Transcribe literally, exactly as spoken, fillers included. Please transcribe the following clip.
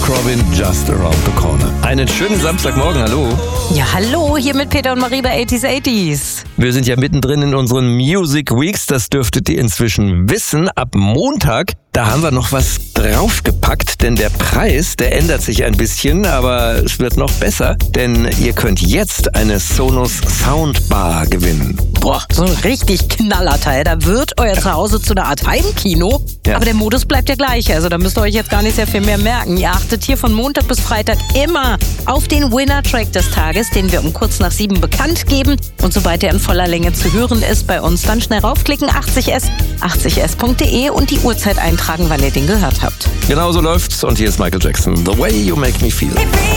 Robin, Just Around the Corner. Einen schönen Samstagmorgen, hallo. Ja, hallo, hier mit Peter und Marie bei achtziger achtziger. Wir sind ja mittendrin in unseren Music Weeks, das dürftet ihr inzwischen wissen. Ab Montag, da haben wir noch was draufgepackt, denn der Preis, der ändert sich ein bisschen, aber es wird noch besser, denn ihr könnt jetzt eine Sonos Soundbar gewinnen. Boah, so ein richtig Knallerteil. Da wird euer Zuhause zu einer Art Heimkino, Ja. aber der Modus bleibt der gleiche. Also da müsst ihr euch jetzt gar nicht sehr viel mehr merken. Ihr achtet hier von Montag bis Freitag immer auf den Winner-Track des Tages, den wir um kurz nach sieben bekannt geben. Und sobald er in voller Länge zu hören ist bei uns, dann schnell raufklicken, achtzig S, achtzig S punkt de und die Uhrzeit eintragen, wann ihr den gehört habt. Genau so läuft's und hier ist Michael Jackson. The way you make me feel.